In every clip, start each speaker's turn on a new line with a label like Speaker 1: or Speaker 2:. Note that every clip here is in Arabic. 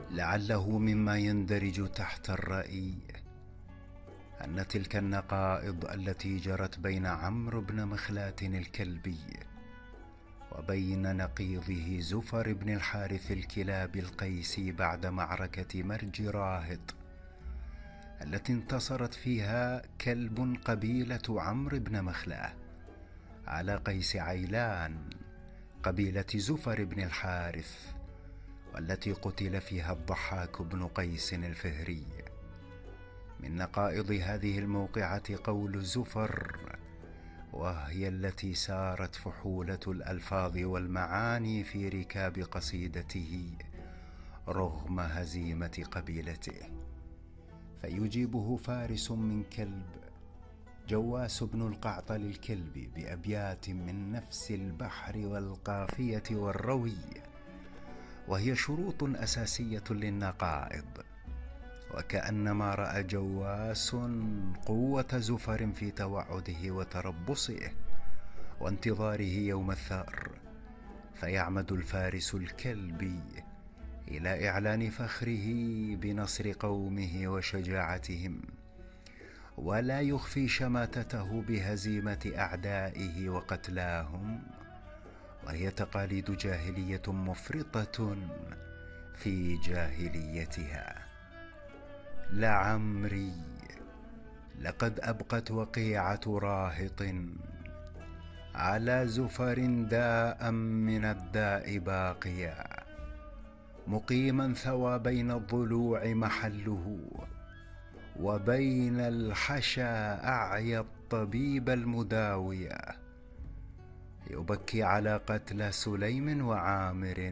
Speaker 1: لعله مما يندرج تحت الرأي أن تلك النقائض التي جرت بين عمرو بن مخلاة الكلبي وبين نقيضه زفر بن الحارث الكلابي القيسي بعد معركة مرج راهط التي انتصرت فيها كلب قبيلة عمرو بن مخلاة على قيس عيلان قبيلة زفر بن الحارث، والتي قتل فيها الضحاك بن قيس الفهري. من نقائض هذه الموقعة قول زفر، وهي التي سارت فحولة الألفاظ والمعاني في ركاب قصيدته رغم هزيمة قبيلته. فيجيبه فارس من كلب جواس بن القعطل الكلبي بأبيات من نفس البحر والقافية والروي، وهي شروط أساسية للنقائض. وكأنما رأى جواس قوة زفر في توعده وتربصه وانتظاره يوم الثأر، فيعمد الفارس الكلبي إلى إعلان فخره بنصر قومه وشجاعتهم، ولا يخفي شماتته بهزيمة أعدائه وقتلاهم، وهي تقاليد جاهلية مفرطة في جاهليتها. لعمري لقد أبقت وقيعة راهط على زفر داء من الداء باقيا، مقيما ثوى بين الضلوع محله، وبين الحشا أعيا الطبيب المداويا، يبكي على قتلى سليم وعامر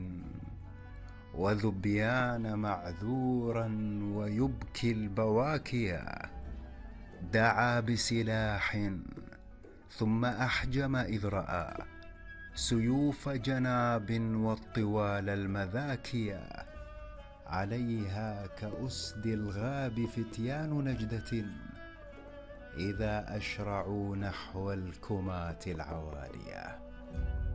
Speaker 1: وذبيان معذورا ويبكي البواكيا. دعا بسلاح ثم أحجم إذ رأى سيوف جناب والطوال المذاكيا، عليها كأسد الغاب فتيان نجدة إذا أشرعوا نحو الكمات العواليا.